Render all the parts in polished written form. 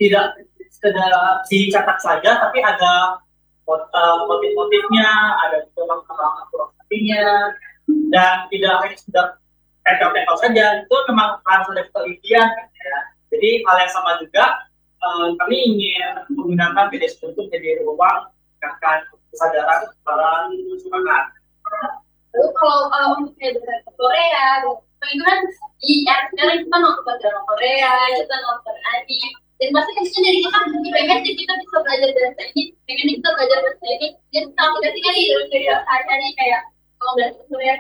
tidak sekedar dicatat saja, tapi ada motif-motifnya, ada juga makna filosofinya, dan tidak hanya sudah tempel-tempel saja, itu memang harus ada penelitian ya. Jadi hal yang sama juga, kami ingin menggunakan media sosial itu menjadi ruang meningkatkan kesadaran para masyarakat. Lalu kalau untuk edukasi Korea, itu kan sekarang kita nonton drama Korea, kita nonton anime, dan pasti kan dari kita pengen kita bisa belajar bahasa ini, pengen kita belajar bahasa ini, dan kita aplikasikan di dalam kehidupan sehari-hari kayak kalau belajar Korea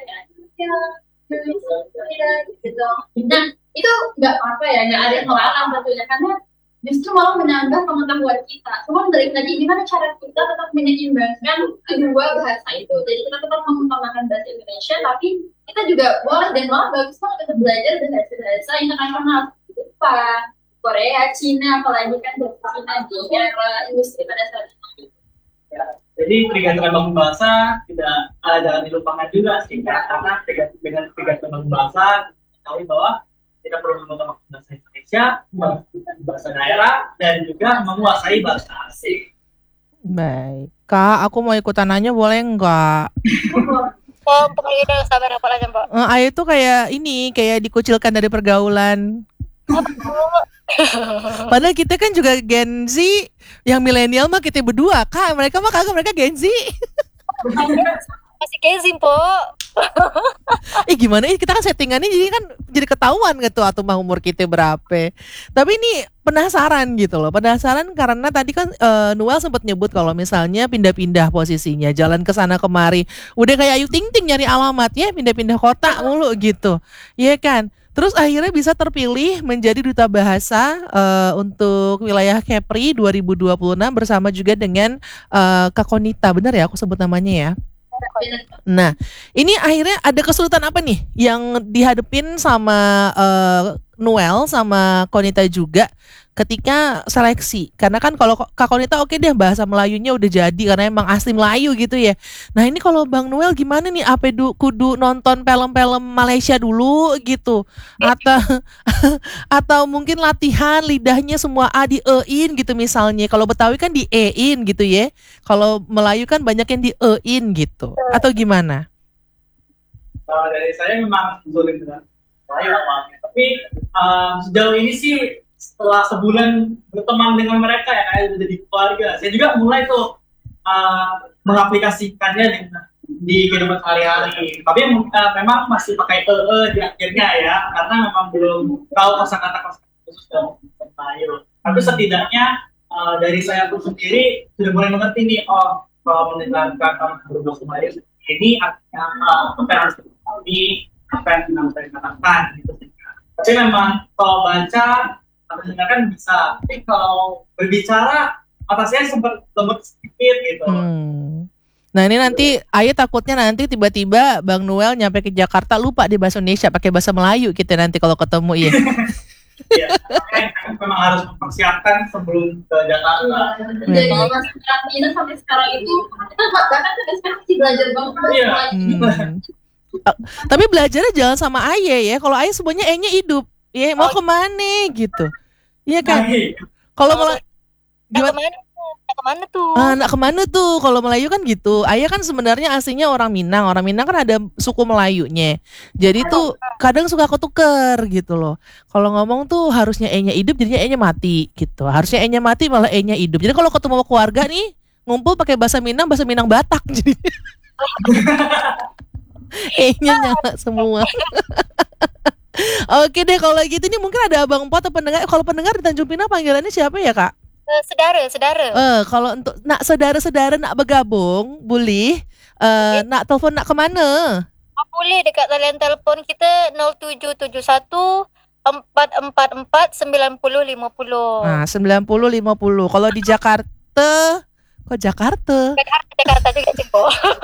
ya, gitu. Nah itu nggak apa ya, nggak ada yang melarang tentunya, karena justru malah menambah pengetahuan kita. Cuma balik lagi gimana cara kita tetap menyeimbangkan kedua bahasa itu. Jadi kita tetap mengutamakan bahasa Indonesia, tapi kita juga boleh dan malah bagus banget tetap belajar bahasa internasional, Jepang, Korea, Cina, apalagi kan bahasa Cina di era industri pada saat ini. Ya, jadi pergantian bangun bahasa tidak jangan dilupakan juga sih, karena dengan pergantian bangun bahasa tahu bahwa kita perlu menggunakan bahasa Indonesia, bahasa daerah, dan juga menguasai bahasa asing. Baik, Kak, aku mau ikutan nanya boleh nggak? Oh, pokoknya sabar apa aja, Mbak. Ayah tuh kayak dikucilkan dari pergaulan. Padahal kita kan juga Gen Z, yang milenial mah kita berdua, Kak. Mereka mah kagak, mereka Gen Z. Masih kezim, Po. Gimana kita kan settingannya jadi ketahuan gitu atau mah umur kita berapa. Tapi ini penasaran gitu loh. Penasaran karena tadi kan Noel sempat nyebut kalau misalnya pindah-pindah posisinya, jalan ke sana kemari. Udah kayak Ayu Ting Ting nyari alamatnya, pindah-pindah kota mulu gitu. Iya kan? Terus akhirnya bisa terpilih menjadi duta bahasa untuk wilayah Kepri 2026 bersama juga dengan Kak Konita. Benar ya aku sebut namanya ya? Nah, ini akhirnya ada kesulitan apa nih yang dihadapin sama Noel sama Konita juga ketika seleksi? Karena kan kalau Kak Konita oke deh bahasa Melayunya udah jadi karena emang asli Melayu gitu ya. Nah ini kalau Bang Noel gimana nih? Apa kudu nonton film-film Malaysia dulu gitu? Atau mungkin latihan lidahnya semua A di E-in gitu misalnya. Kalau Betawi kan di E-in gitu ya. Kalau Melayu kan banyak yang di E-in gitu. Atau gimana? Dari saya memang sulit dengan Melayu awalnya. Tapi sejauh ini sih setelah sebulan berteman dengan mereka ya kayak jadi keluarga, saya juga mulai tuh mengaplikasikannya di kehidupan sehari-hari. Tapi memang masih pakai di akhirnya ya, karena memang belum tahu kosakata khusus dalam Melayu. Tapi setidaknya dari saya pun sendiri sudah mulai mengerti nih, kalau menerangkan berbahasa Melayu ini artinya apa yang harus diketahui, apa yang saya katakan gitu. Tapi memang kalau baca mendengarkan bisa, tapi kalau berbicara mata saya sempat lemot sedikit gitu. Nah ini nanti Ayu takutnya nanti tiba-tiba Bang Noel nyampe ke Jakarta lupa di bahasa Indonesia, pakai bahasa Melayu kita nanti kalau ketemu ya. Iya, memang harus mempersiapkan sebelum ke Jakarta. Jadi karantina sampai sekarang itu kita bahkan sampai sekarang masih belajar banget Melayu. Tapi belajarnya jangan sama Aye ya. Kalau Aye semuanya E-nya hidup, ya mau kemana gitu. Iya kan? Kalau kemana tuh? Nak kemana tuh? Kalau Melayu kan gitu. Ayah kan sebenarnya aslinya orang Minang. Orang Minang kan ada suku Melayunya. Jadi tuh kadang suka ketuker gitu loh. Kalau ngomong tuh harusnya E-nya hidup, jadinya E-nya mati gitu. Harusnya E-nya mati malah E-nya hidup. Jadi kalau ketemu keluarga nih ngumpul pakai bahasa Minang Batak jadi. E-nya nyala semua. Oke deh kalau gitu nih mungkin ada Abang Po atau pendengar. Kalau pendengar di Tanjung Pinang panggilannya siapa ya Kak? Saudara. Kalau untuk nak saudara-saudara nak bergabung, boleh nak telepon nak kemana? Boleh dekat talian telepon kita 0771 444 9050. Nah, 9050. Kalau di Jakarta, kok Jakarta? Jakarta juga Ciko.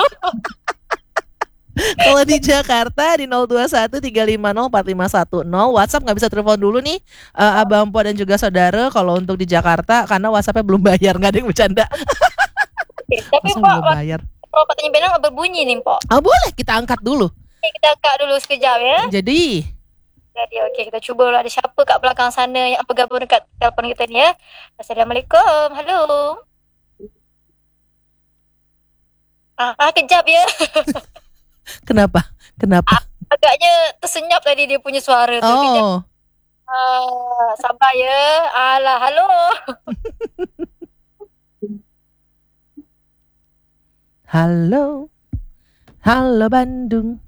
Kalau di Jakarta di 0213504510. WhatsApp nggak bisa telepon dulu nih Abang Po dan juga saudara. Kalau untuk di Jakarta karena WhatsAppnya belum bayar, nggak ada yang bercanda. Tapi belum bayar. Kalau katanya bilang berbunyi nih Po. Boleh kita angkat dulu. Kita angkat dulu sekejap ya. Jadi Jadi okey, kita cuba dulu ada siapa kat belakang sana yang bergabung dekat telefon kita ni ya. Assalamualaikum. Halo. Kejap ya. Kenapa? Agaknya tersenyap tadi dia punya suara tu. Kejap. Oh, Sabar ya. Alah, halo. halo Bandung.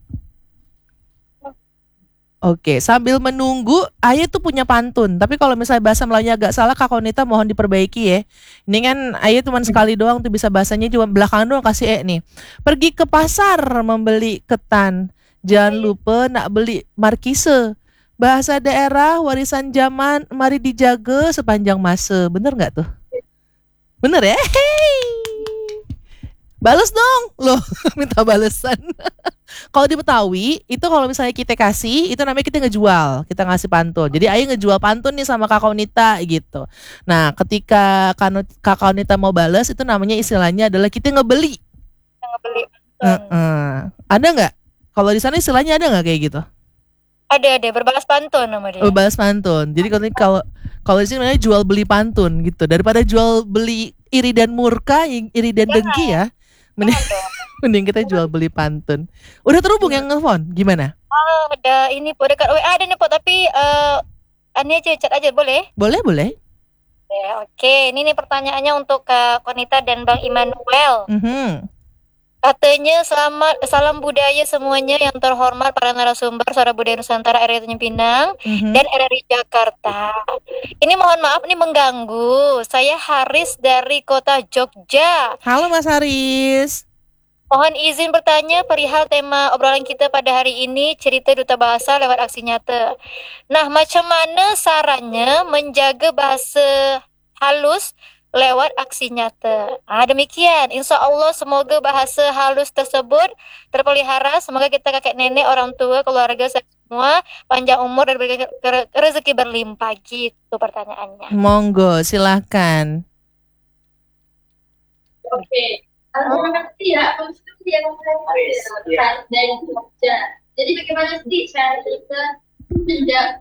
Oke, sambil menunggu, Ayah tuh punya pantun. Tapi kalau misalnya bahasa Melayunya agak salah, Kak Konita mohon diperbaiki ya. Ini kan Ayah cuma sekali doang tuh bisa bahasanya, cuma belakangan doang kasih nih. Pergi ke pasar membeli ketan, jangan lupa nak beli markise. Bahasa daerah warisan zaman, mari dijaga sepanjang masa. Bener nggak tuh? Bener ya? Hey. Bales dong, loh minta balesan. Kalau di Betawi itu kalau misalnya kita kasih itu namanya kita ngejual, kita ngasih pantun. Jadi Ayah ngejual pantun nih sama Kak Kaunita gitu. Nah ketika Kak Kaunita mau bales itu namanya istilahnya adalah kita ngebeli. Ngebeli. Ada nggak? Kalau di sana istilahnya ada nggak kayak gitu? Ada berbalas pantun nama dia. Balas pantun. Jadi kalau di sini namanya jual beli pantun gitu. Daripada jual beli iri dan murka, iri dan dengki ya. Mending kita jual beli pantun. Udah terhubung yang nelfon? Gimana? Ada ini po dekat WA ada nih po tapi ini aja chat aja boleh? Boleh. Ya, oke. Ini nih pertanyaannya untuk Kak Konita dan Bang Immanuel. Katanya salam budaya semuanya yang terhormat para narasumber Suara Budaya Nusantara RRI Tanjung Pinang dan RRI Jakarta. Ini mohon maaf nih mengganggu. Saya Haris dari kota Jogja. Halo Mas Haris. Mohon izin bertanya perihal tema obrolan kita pada hari ini, cerita duta bahasa lewat aksi nyata. Nah, macam mana sarannya menjaga bahasa halus lewat aksi nyata? Demikian. Insya Allah semoga bahasa halus tersebut terpelihara. Semoga kita kakek nenek, orang tua, keluarga semua panjang umur dan rezeki berlimpah. Gitu pertanyaannya. Monggo, silakan. Oke. Terima kasih ya. Dari Jogja. Jadi bagaimana sih cara kita menjaga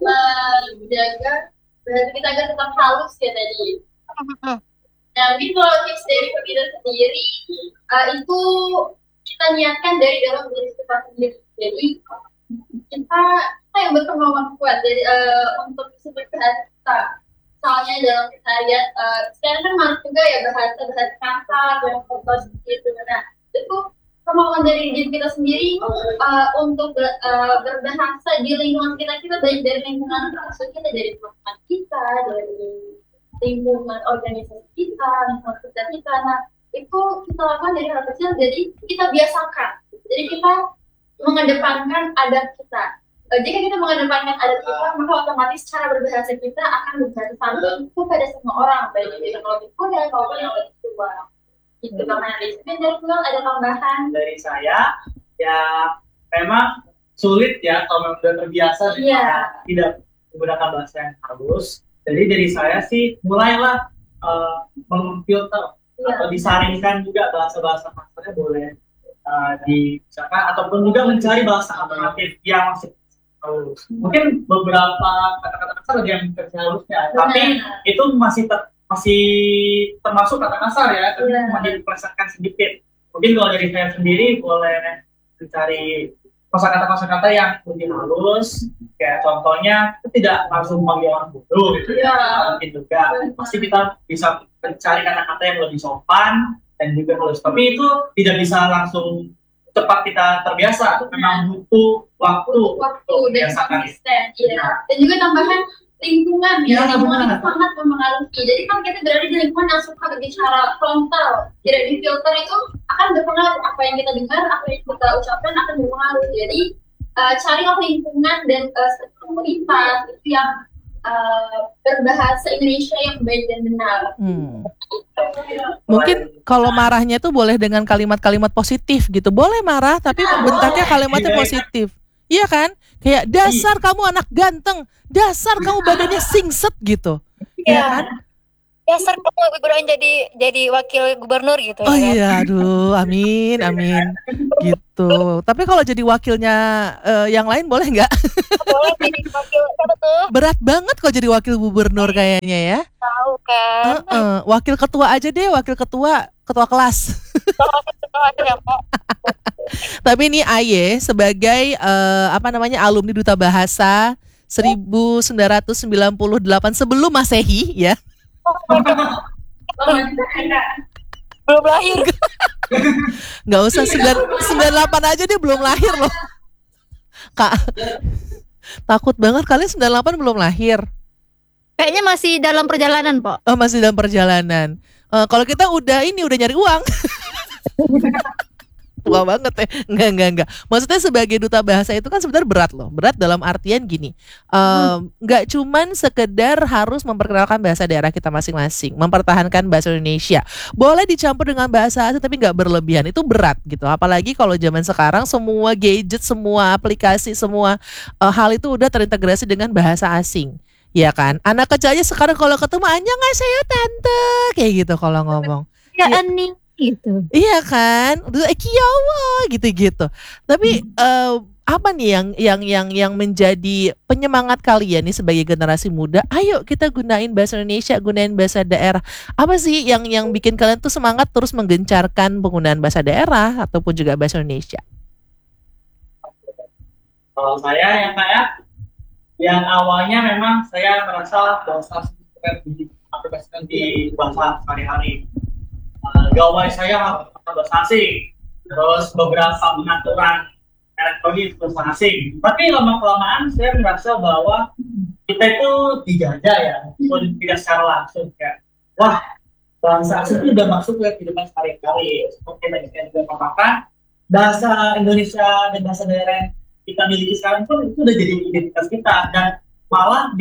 bahasa kita agar tetap halus ya tadi? Nah, mungkin kalau tips dari kita sendiri itu kita niatkan dari dalam diri kita sendiri. Jadi kita yang berkemauan kuat dari untuk bisa berbahasa kita. Soalnya dalam kita lihat sekarang kan masuk juga ya bahasa kasar yang fokus gitu. Nah, itu kemauan dari diri kita sendiri untuk berbahasa di lingkungan kita baik dari lingkungan maksud kita dari teman kita, dari lingkungan organisasi kita, lingkungan kerja kita. Nah, itu kita lakukan dari hal kecil, jadi kita biasakan. Jadi kita mengedepankan adab kita. Jika kita mengedepankan adab kita, maka otomatis cara berbahasa kita akan berbahasa santun kepada semua orang, baik itu yang lebih muda maupun yang lebih tua. Itu namanya dari ada tambahan dari saya. Ya memang sulit ya kalau sudah terbiasa tidak menggunakan bahasa yang halus. Jadi dari saya sih mulailah memfilter atau disaringkan juga bahasa-bahasa kasarnya boleh dibicarakan ataupun juga mencari bahasa alternatif yang masih halus. Mungkin beberapa kata-kata kasar ada yang versi halusnya, tapi itu masih termasuk kata kasar ya, tapi cuma dipelesetkan sedikit. Mungkin kalau dari saya sendiri boleh mencari kosakata-kosakata yang lebih halus, kayak contohnya tidak langsung panggil orang bodoh gitu ya, mungkin juga pasti kita bisa mencari kata-kata yang lebih sopan dan juga halus. Tapi itu tidak bisa langsung cepat kita terbiasa, memang butuh waktu dan konsisten. Dan juga tambahan lingkungan lingkungan itu sangat mempengaruhi. Jadi kan kita berada di lingkungan yang suka berbicara frontal, tidak difilter, itu akan berpengaruh. Apa yang kita dengar, apa yang kita ucapkan akan berpengaruh. Jadi carilah lingkungan dan komunitas itu yang berbahasa Indonesia yang baik dan benar. Mungkin kalau marahnya tuh boleh dengan kalimat-kalimat positif gitu. Boleh marah tapi bentaknya kalimatnya positif. Iya kan? Kayak dasar kamu anak ganteng, dasar kamu badannya singset gitu. Iya kan? Dasar kamu beneran jadi wakil gubernur gitu Oh ya. iya, aduh, amin, amin, gitu. Tapi kalau jadi wakilnya yang lain boleh nggak? Boleh jadi wakil siapa tuh? Berat banget kok jadi wakil gubernur kayaknya ya. Tahu kan? Wakil ketua aja deh, wakil ketua kelas. Tahu aja ya Pak. Tapi ini Aye sebagai alumni Duta Bahasa 1998 sebelum Masehi ya. Belum lahir. Nggak usah 98 aja dia belum lahir loh. Kak, takut banget kalian 98 belum lahir. Kayaknya masih dalam perjalanan, Pak. Oh, masih dalam perjalanan. Kalau kita udah nyari uang. Tua banget ya. Enggak. Maksudnya sebagai duta bahasa itu kan sebenarnya berat loh. Berat dalam artian gini. Enggak cuman sekedar harus memperkenalkan bahasa daerah kita masing-masing, mempertahankan bahasa Indonesia. Boleh dicampur dengan bahasa asing tapi enggak berlebihan. Itu berat gitu. Apalagi kalau zaman sekarang semua gadget, semua aplikasi, semua hal itu udah terintegrasi dengan bahasa asing. Ya kan? Anak kecil aja sekarang kalau ketemu annyeonghaseyo tante kayak gitu kalau ngomong. Ya Ani gitu. Iya kan, kiawa gitu-gitu. Tapi apa nih yang menjadi penyemangat kalian nih sebagai generasi muda? Ayo kita gunain bahasa Indonesia, gunain bahasa daerah. Apa sih yang bikin kalian tuh semangat terus menggencarkan penggunaan bahasa daerah ataupun juga bahasa Indonesia? Kalau saya yang awalnya memang saya merasa bahasa diaplikasikan di bahasa sehari-hari. Gawai saya bahasa asing, terus beberapa pengaturan elektronik bahasa asing. Tapi lama-kelamaan saya merasa bahwa kita itu dijajah ya, walaupun tidak secara langsung ya. Wah, bahasa asing itu udah masuk ke kehidupan sehari-hari. Seperti tadi saya juga katakan, bahasa Indonesia dan bahasa daerah yang kita miliki sekarang pun itu udah jadi identitas kita dan malah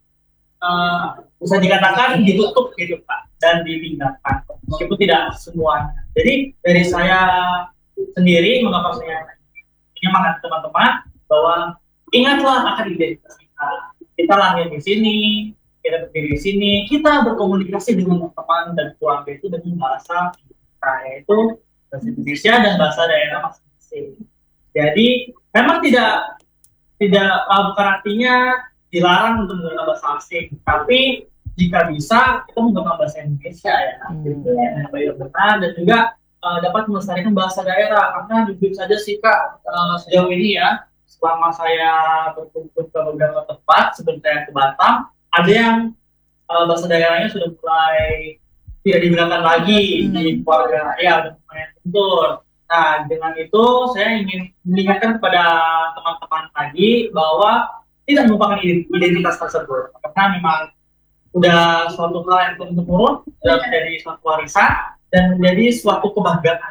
bisa dikatakan ditutup gitu Pak dan ditinggalkan meskipun tidak semuanya. Jadi dari saya sendiri mengapa saya menyemangat teman-teman bahwa ingatlah akan identitas kita. Kita lahir di sini, kita berdiri di sini, kita berkomunikasi dengan teman dan keluarga itu dengan bahasa kita yaitu bahasa Indonesia dan bahasa daerah masing-masing. Jadi memang tidak bukan artinya dilarang untuk menggunakan bahasa asing, tapi jika bisa kita menggunakan bahasa Indonesia ya, gitu ya, benar dan juga dapat melestarikan bahasa daerah karena jujur saja sih Kak sejauh ini ya selama saya berkunjung ke beberapa tempat sebelum saya ke Batam ada yang bahasa daerahnya sudah mulai tidak digunakan lagi di keluarga ya dan lumayan lentur. Nah dengan itu saya ingin mengingatkan kepada teman-teman tadi bahwa tidak melupakan identitas tersebut karena memang udah suatu hal yang turun-temurun sudah menjadi suatu warisan dan menjadi suatu kebanggaan.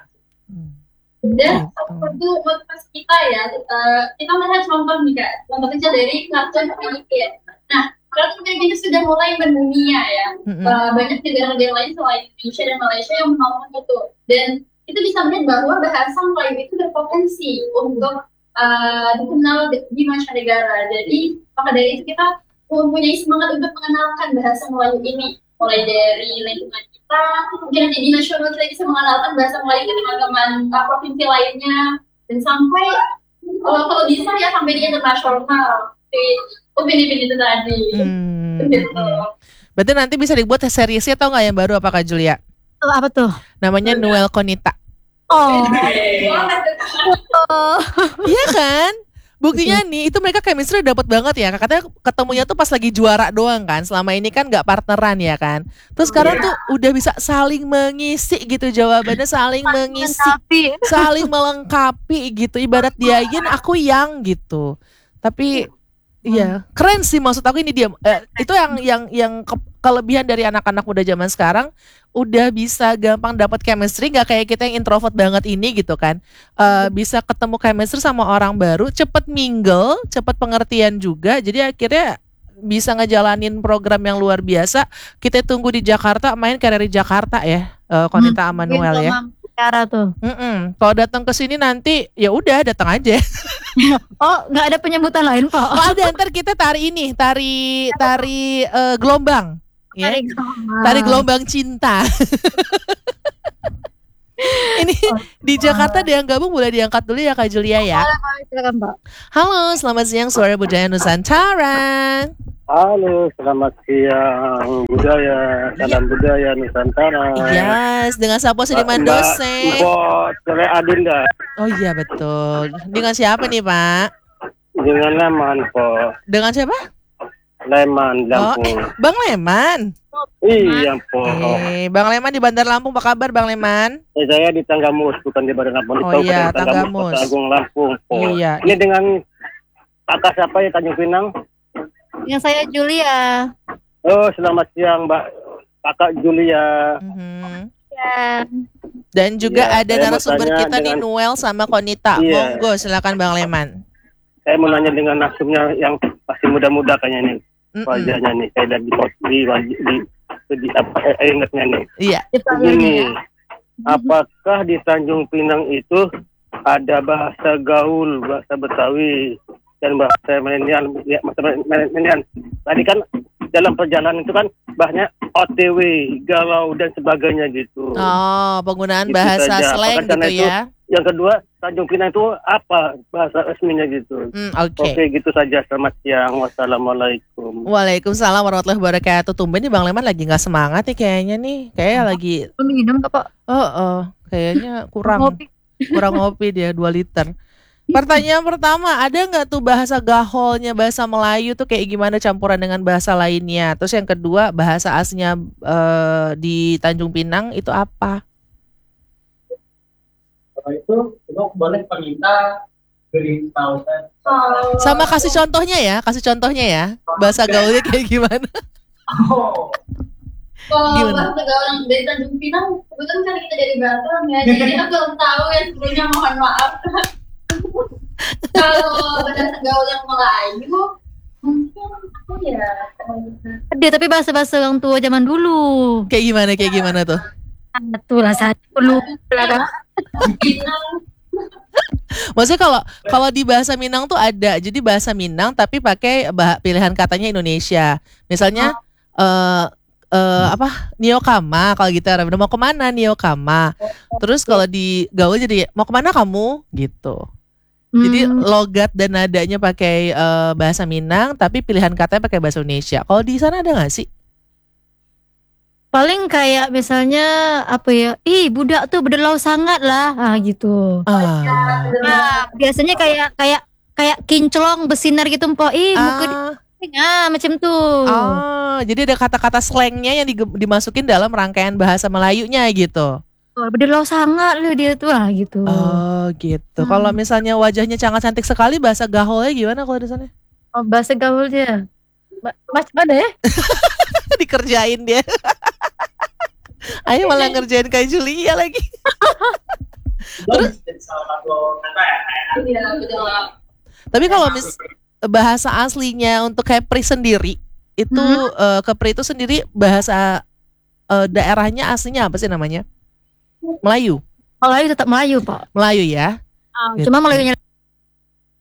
Dan itu motivasi kita ya, kita melihat contoh nih Kak, contoh kecil dari kartun Filipina. Nah, kartun Filipina sudah mulai mendunia ya, banyak negara-negara lain selain Indonesia dan Malaysia yang menonton itu. Dan itu bisa melihat bahwa bahasa Melayu itu berpotensi untuk dikenal di mancanegara. Jadi maka dari itu kita mempunyai semangat untuk mengenalkan bahasa Melayu ini, mulai dari lingkungan kita, mungkin nanti di nasional kita bisa mengenalkan bahasa Melayu ke teman-teman provinsi lainnya, dan sampai kalau bisa ya sampai di internasional. Opini-opini itu tadi. Berarti nanti bisa dibuat seriesnya tau nggak yang baru apa Kak Julia? Apa tuh? Namanya Noel Konita. Oh. Iya kan? Buktinya nih itu mereka chemistry dapat banget ya. Katanya ketemunya tuh pas lagi juara doang kan. Selama ini kan nggak partneran ya kan. Terus sekarang tuh udah bisa saling mengisi gitu jawabannya, saling mengisi, saling melengkapi gitu. Ibarat dia yin aku yang gitu. Tapi iya keren sih maksud aku ini dia. Itu yang kelebihan dari anak-anak muda zaman sekarang. Udah bisa gampang dapat chemistry, nggak kayak kita yang introvert banget ini gitu kan. Bisa ketemu chemistry sama orang baru, cepet mingle, cepet pengertian juga. Jadi akhirnya bisa ngejalanin program yang luar biasa. Kita tunggu di Jakarta, main karir di Jakarta ya, Konita Amanuel ya. Cara tuh. Kalau datang ke sini nanti ya udah datang aja. Oh, nggak ada penyambutan lain Pak? Oh ada, ntar kita tari gelombang. ya. Tarik gelombang. Tarik gelombang cinta. Ini di Jakarta ada yang gabung, boleh diangkat dulu ya Kak Julia ya. Silakan Mbak. Halo, selamat siang Suara Budaya Nusantara. Halo, selamat siang budaya, salam budaya Nusantara. Yes, dengan siapa Sudirman Dose? Mbak Sore Adinda. Oh iya betul. Dengan siapa nih Pak? Dengan Leman, Po. Dengan siapa? Leman, Lampung. Bang Leman. Iya, Po. Bang Leman di Bandar Lampung, apa kabar Bang Leman? Saya di Tanggamus, bukan di Bandar Lampung. Oh iya, Tanggamus. Kota Agung Lampung, Po. Iya. Ini dengan kakak siapa ya, Tanjung Pinang? Yang saya Julia. Oh, selamat siang, Mbak. Kakak Julia. Ya. Dan juga Iya, ada saya mau narasumber tanya kita nih dengan- Noel sama Konita. Iya. Monggo silakan Bang Leman. Saya mau nanya dengan nasumnya yang masih muda-muda kayaknya nih. Wajahnya nih, saya lihat di apa ingatnya nih. Iya. Begini, apakah di Tanjung Pinang itu ada bahasa gaul, bahasa Betawi dan bahasa milenial? Ya, milenial. Tadi kan dalam perjalanan itu kan banyak OTW, galau dan sebagainya gitu. Oh, penggunaan Gitu bahasa saja. slang Apakah karena gitu itu- ya. Yang kedua, Tanjung Pinang itu apa bahasa resminya gitu? Oke. Oke, gitu saja. Selamat siang. Wassalamualaikum. Waalaikumsalam warahmatullahi wabarakatuh. Tumben nih Bang Leman lagi nggak semangat nih kayaknya nih. Kayak lagi Minum nggak Pak? kayaknya kurang ngopi dia 2 liter. Pertanyaan pertama, ada nggak tuh bahasa gaholnya bahasa Melayu tuh kayak gimana campuran dengan bahasa lainnya? Terus yang kedua, bahasa aslinya di Tanjung Pinang itu apa? Kalau itu boleh peminta beritahu saya. Sama kasih contohnya ya, bahasa gaulnya kayak gimana? Oh, Kalau Gimana? bahasa gaul yang dari Tanjung Pinang, kebetulan kan kita dari Batam ya, jadi aku belum tahu ya sebenarnya, mohon maaf. Kalau bahasa gaul yang Melayu, mungkin apa ya? Dia tapi bahasa-bahasa orang tua zaman dulu. Kayak gimana tuh? Itulah saya dulu. Pinang, Maksudnya kalau di bahasa Minang tuh ada, jadi bahasa Minang tapi pakai pilihan katanya Indonesia. Misalnya apa Niokama kalau gitu, mau kemana Niokama. Terus kalau di gaul jadi mau kemana kamu gitu. Jadi logat dan nadanya pakai bahasa Minang tapi pilihan katanya pakai bahasa Indonesia. Kalau di sana ada nggak sih? Paling kayak misalnya apa ya? Budak tuh berdelau sangat lah, gitu. Nah, biasanya kayak kinclong bersinar gitu, Mpok. Muka macam tuh. Oh, jadi ada kata-kata slangnya yang dimasukin dalam rangkaian bahasa Melayunya gitu. Berdelau sangat loh dia tuh gitu. Oh, gitu. Kalau misalnya wajahnya sangat cantik sekali, bahasa gaholnya gimana kalau di sana? Oh, bahasa gaul dia. Mas mana ya? Dikerjain dia. Ayo malah ngerjain kayak Julia lagi. terus jadi salah satu kata ya. iya betul. Tapi kalau bahasa aslinya untuk Kepri sendiri itu Kepri itu sendiri bahasa daerahnya aslinya apa sih namanya? Melayu. Melayu tetap Melayu, Pak. Melayu ya. Cuma Melayunya